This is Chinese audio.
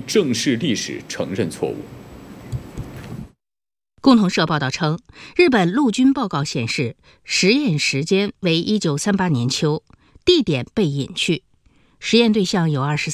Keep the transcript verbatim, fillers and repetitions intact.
正视历史，承认错误。 共同社报道称，日本陆军报告显示，实验时间为一九三八年秋，地点被隐去，实验对象有二十